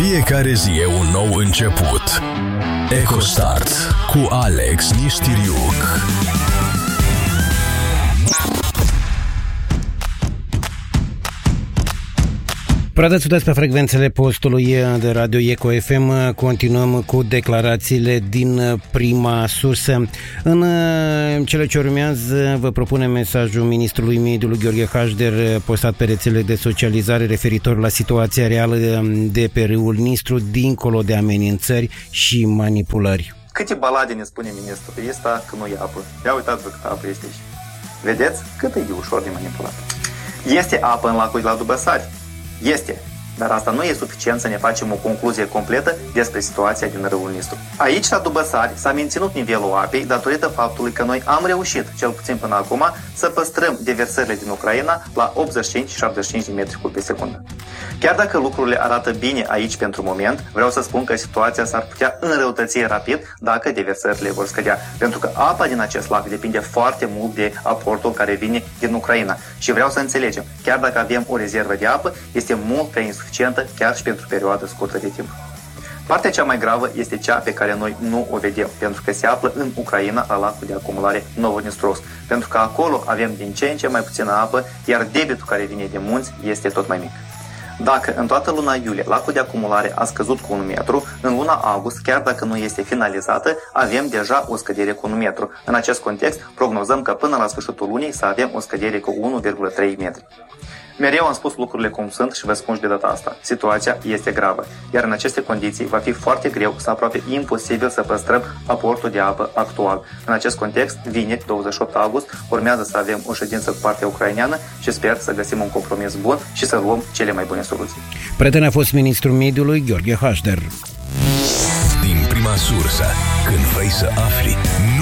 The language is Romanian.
Fiecare zi e un nou început. EcoStart cu Alex Niștiriuc. Prădățudați pe frecvențele postului de Radio Eco FM. Continuăm cu declarațiile din prima sursă. În cele ce urmează vă propunem mesajul ministrului mediului Gheorghe Hașder postat pe rețelele de socializare referitor la situația reală de pe râul Nistru, dincolo de amenințări și manipulări. Câte balade ne spune ministrul ăsta că nu e apă? Ia uitați-vă câtă apă este aici. Vedeți cât e de ușor de manipulat. Este apă în lacul de la Dubăsari? Este, dar asta nu e suficient să ne facem o concluzie completă despre situația din râul Nistru. Aici, la Dubăsari, s-a menținut nivelul apei datorită faptului că noi am reușit, cel puțin până acum, să păstrăm deversările din Ucraina la 85 și 75 de metri cub pe secundă. Chiar dacă lucrurile arată bine aici pentru moment, vreau să spun că situația s-ar putea înrăutăți rapid dacă deversările vor scădea, pentru că apa din acest lac depinde foarte mult de aportul care vine din Ucraina. Și vreau să înțelegem, chiar dacă avem o rezervă de apă, este mult prea insuficientă chiar și pentru perioadă scurtă de timp. Partea cea mai gravă este cea pe care noi nu o vedem, pentru că se află în Ucraina, la lacul de acumulare Novodnistrovsk, pentru că acolo avem din ce în ce mai puțină apă, iar debitul care vine de munți este tot mai mic. Dacă în toată luna iulie lacul de acumulare a scăzut cu 1 metru, în luna august, chiar dacă nu este finalizată, avem deja o scădere cu 1 metru. În acest context, prognozăm că până la sfârșitul lunii să avem o scădere cu 1,3 metri. Mereu am spus lucrurile cum sunt și vă spun și de data asta. Situația este gravă, iar în aceste condiții va fi foarte greu sau aproape imposibil să păstrăm aportul de apă actual. În acest context, vineri, 28 august, urmează să avem o ședință cu partea ucraineană și sper să găsim un compromis bun și să luăm cele mai bune soluții. Prieten a fost ministrul mediului Gheorghe Hașder. Din prima sursă, când vrei să afli, nu